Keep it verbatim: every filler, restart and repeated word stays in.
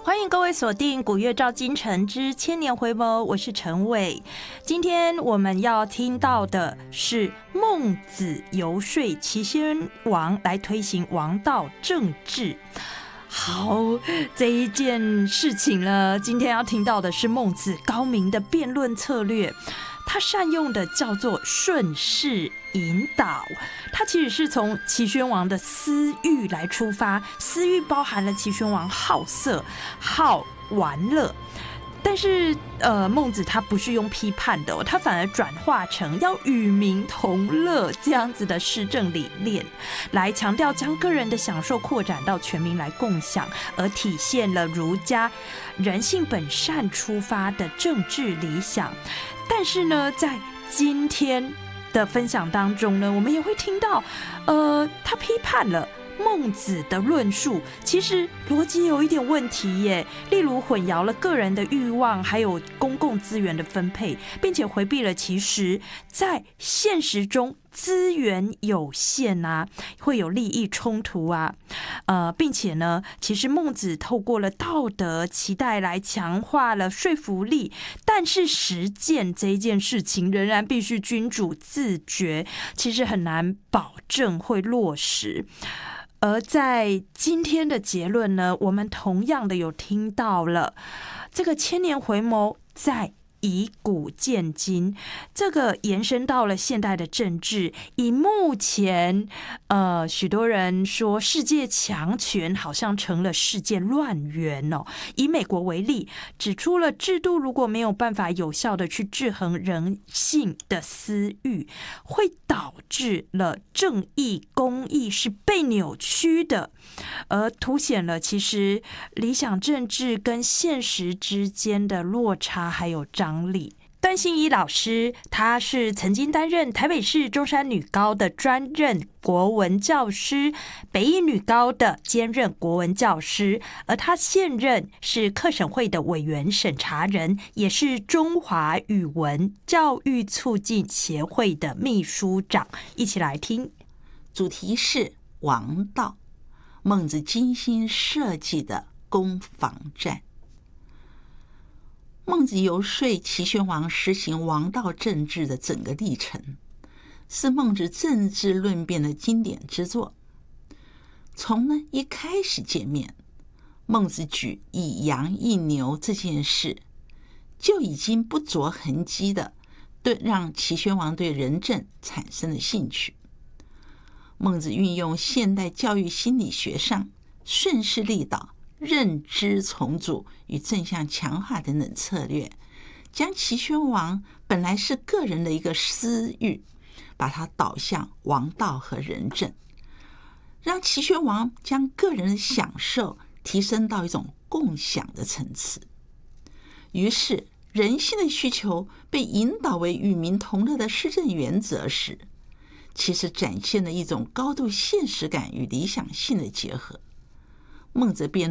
欢迎各位锁定古乐照京城之千年回眸，我是陈伟。今天我们要听到的是孟子游说齐宣王来推行王道政治。好，这一件事情呢，今天要听到的是孟子高明的辩论策略。他善用的叫做顺势引导，他其实是从齐宣王的私欲来出发，私欲包含了齐宣王好色、好玩乐。但是，呃，孟子他不是用批判的、哦，他反而转化成要与民同乐这样子的施政理念，来强调将个人的享受扩展到全民来共享，而体现了儒家人性本善出发的政治理想。但是呢，在今天的分享当中呢，我们也会听到，呃，他批判了孟子的论述其实逻辑有一点问题耶，例如混淆了个人的欲望还有公共资源的分配，并且回避了其实在现实中资源有限啊，会有利益冲突啊，呃，并且呢，其实孟子透过了道德期待来强化了说服力，但是实践这一件事情仍然必须君主自觉，其实很难保证会落实。而在今天的结论呢，我们同样的有听到了这个千年回眸在以古鉴今，这个延伸到了现代的政治。以目前呃许多人说世界强权好像成了世界乱源哦。以美国为例，指出了制度如果没有办法有效的去制衡人性的私欲，会导致了正义公义是被扭曲的，而凸显了其实理想政治跟现实之间的落差还有张力。段信一老师，他是曾经担任台北市中山女高的专任国文教师，北一女高的兼任国文教师，而他现任是课审会的委员审查人，也是中华语文教育促进协会的秘书长。一起来听， 主题是王道，孟子精心设计的攻防战。孟子游说齐宣王实行王道政治的整个历程，是孟子政治论辩的经典之作。从呢一开始见面，孟子举以羊易牛这件事，就已经不着痕迹的对让齐宣王对仁政产生了兴趣。孟子运用现代教育心理学上顺势利导、认知重组与正向强化等等策略，将齐宣王本来是个人的一个私欲，把它导向王道和仁政，让齐宣王将个人的享受提升到一种共享的层次。于是人性的需求被引导为与民同乐的施政原则时，其实展现了一种高度现实感与理想性的结合。孟子辩